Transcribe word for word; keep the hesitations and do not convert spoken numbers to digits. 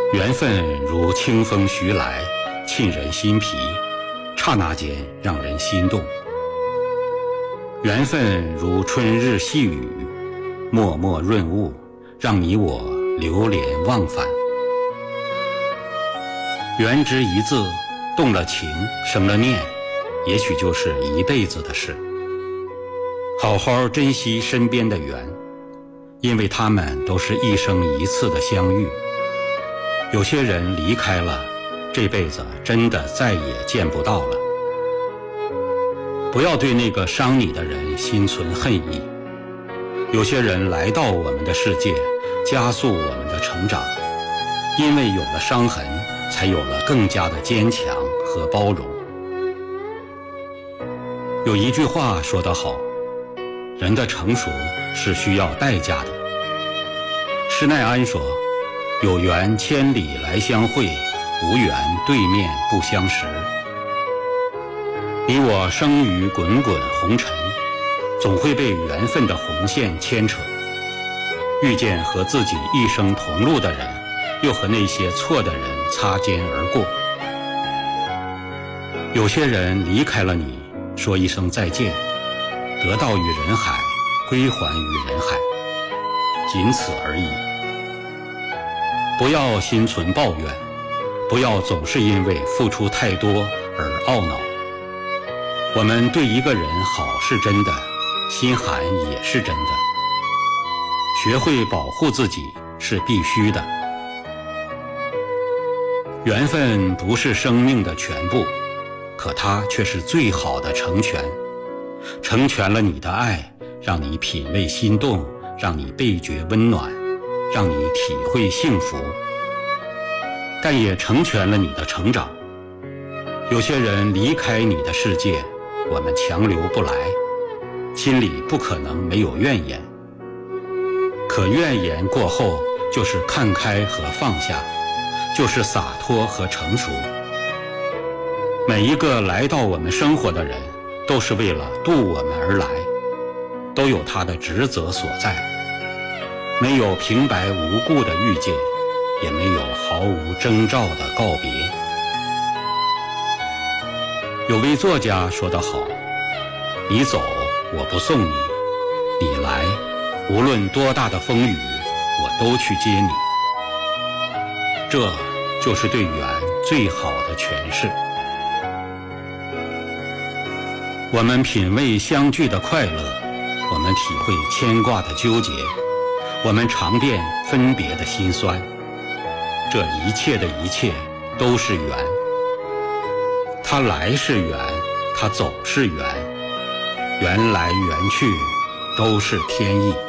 缘分如清风徐来，沁人心脾，刹那间让人心动。缘分如春日细雨，脉脉润物，让你我流连忘返。缘之一字，动了情，生了念，也许就是一辈子的事。好好珍惜身边的缘，因为他们都是一生一次的相遇。有些人离开了，这辈子真的再也见不到了。不要对那个伤你的人心存恨意。有些人来到我们的世界，加速我们的成长，因为有了伤痕，才有了更加的坚强和包容。有一句话说得好，人的成熟是需要代价的。施耐庵说，有缘千里来相会，无缘对面不相识。你我生于滚滚红尘，总会被缘分的红线牵扯，遇见和自己一生同路的人，又和那些错的人擦肩而过。有些人离开了你，说一声再见，得到于人海，归还于人海，仅此而已。不要心存抱怨，不要总是因为付出太多而懊恼。我们对一个人好是真的，心寒也是真的。学会保护自己是必须的。缘分不是生命的全部，可它却是最好的成全。成全了你的爱，让你品味心动，让你倍觉温暖，让你体会幸福，但也成全了你的成长。有些人离开你的世界，我们强留不来，心里不可能没有怨言。可怨言过后，就是看开和放下，就是洒脱和成熟。每一个来到我们生活的人，都是为了渡我们而来，都有他的职责所在。没有平白无故的遇见，也没有毫无征兆的告别。有位作家说得好，你走我不送你，你来无论多大的风雨，我都去接你。这就是对缘最好的诠释。我们品味相聚的快乐，我们体会牵挂的纠结，我们尝遍分别的辛酸。这一切的一切都是缘，它来是缘，它走是缘，缘来缘去都是天意。